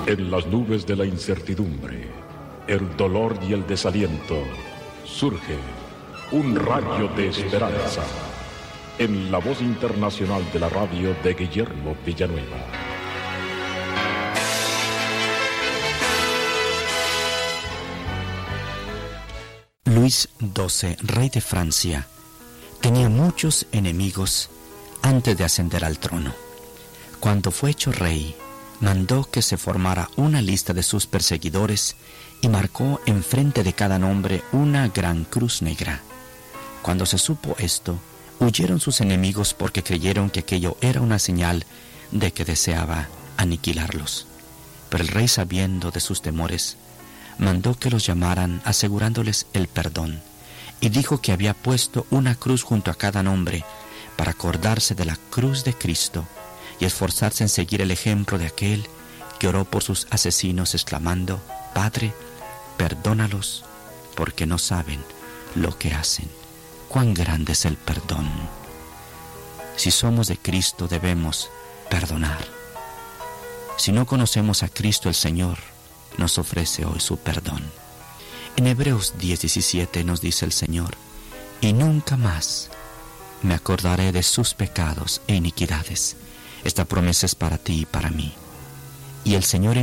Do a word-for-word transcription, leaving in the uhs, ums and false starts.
En las nubes de la incertidumbre, el dolor y el desaliento, surge un rayo de esperanza en la voz internacional de la radio de Guillermo Villanueva. Luis doce, rey de Francia, tenía muchos enemigos antes de ascender al trono. Cuando fue hecho rey, mandó que se formara una lista de sus perseguidores y marcó enfrente de cada nombre una gran cruz negra. Cuando se supo esto, huyeron sus enemigos porque creyeron que aquello era una señal de que deseaba aniquilarlos. Pero el rey, sabiendo de sus temores, mandó que los llamaran asegurándoles el perdón, y dijo que había puesto una cruz junto a cada nombre para acordarse de la cruz de Cristo y esforzarse en seguir el ejemplo de aquel que oró por sus asesinos exclamando: Padre, perdónalos porque no saben lo que hacen. Cuán grande es el perdón. Si somos de Cristo, debemos perdonar. Si no conocemos a Cristo, el Señor nos ofrece hoy su perdón. En Hebreos diez diecisiete nos dice el Señor: y nunca más me acordaré de sus pecados e iniquidades. Esta promesa es para ti y para mí. Y el Señor